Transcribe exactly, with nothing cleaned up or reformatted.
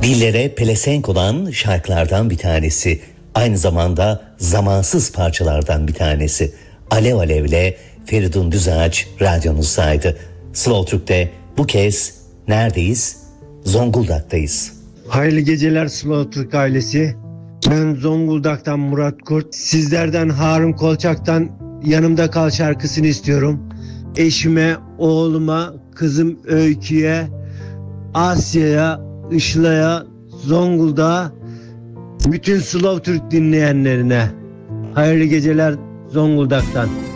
Dillere pelesenk olan şarkılardan bir tanesi. Aynı zamanda zamansız parçalardan bir tanesi. Alev Alev'le Feridun Düzağaç radyonuzdaydı. Slow Türk'te bu kez neredeyiz? Zonguldak'tayız. Hayırlı geceler Slow Türk ailesi. Ben Zonguldak'tan Murat Kurt. Sizlerden Harun Kolçak'tan Yanımda Kal şarkısını istiyorum. Eşime, oğluma, kızım Öykü'ye, Asya'ya, Işıla'ya, Zonguldak'a, bütün Slow Türk dinleyenlerine hayırlı geceler Zonguldak'tan.